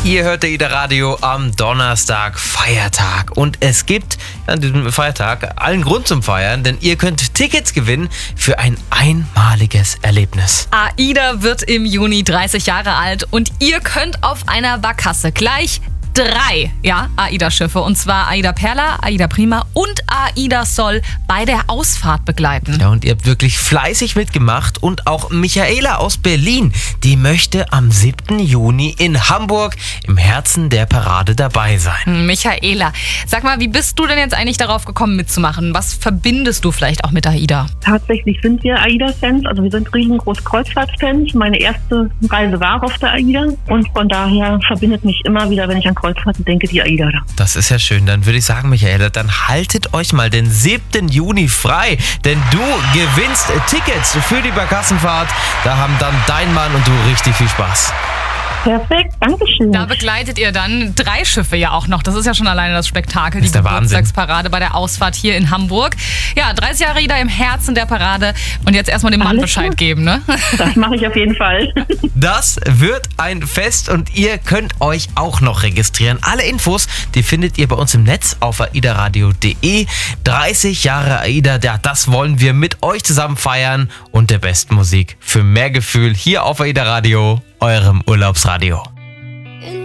Ihr hört AIDA Radio am Donnerstag, Feiertag. Und es gibt an diesem Feiertag allen Grund zum Feiern, denn ihr könnt Tickets gewinnen für ein einmaliges Erlebnis. AIDA wird im Juni 30 Jahre alt und ihr könnt auf einer Barkasse gleich 3 AIDA-Schiffe, und zwar AIDA Perla, AIDA Prima und AIDA Sol bei der Ausfahrt begleiten. Ja, und ihr habt wirklich fleißig mitgemacht und auch Michaela aus Berlin, die möchte am 7. Juni in Hamburg im Herzen der Parade dabei sein. Michaela, sag mal, wie bist du denn jetzt eigentlich darauf gekommen mitzumachen? Was verbindest du vielleicht auch mit AIDA? Tatsächlich sind wir AIDA-Fans, also wir sind riesengroß Kreuzfahrtfans. Meine erste Reise war auf der AIDA und von daher verbindet mich immer wieder, wenn ich an Kreuzfahrten denke, die AIDA da. Das ist ja schön. Dann würde ich sagen, Michaela, dann haltet euch mal den 7. Juni frei, denn du gewinnst Tickets für die Barkassenfahrt. Da haben dann dein Mann und du richtig viel Spaß. Perfekt, Dankeschön. Da begleitet ihr dann 3 Schiffe ja auch noch. Das ist ja schon alleine das Spektakel, Das ist die der Wahnsinn. Geburtstagsparade bei der Ausfahrt hier in Hamburg. Ja, 30 Jahre AIDA im Herzen der Parade. Und jetzt erstmal dem Mann Alles Bescheid gut. geben, ne? Das mache ich auf jeden Fall. Das wird ein Fest und ihr könnt euch auch noch registrieren. Alle Infos, die findet ihr bei uns im Netz auf aidaradio.de. 30 Jahre AIDA, ja, das wollen wir mit euch zusammen feiern und der besten Musik für mehr Gefühl hier auf AIDA Radio, eurem Urlaubsradio.